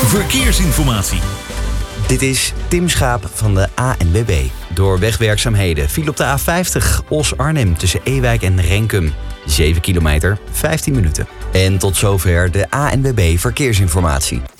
verkeersinformatie. Dit is Tim Schaap van de ANWB. Door wegwerkzaamheden viel op de A50 Os-Arnhem tussen Ewijk en Renkum. 7 kilometer, 15 minuten. En tot zover de ANWB verkeersinformatie.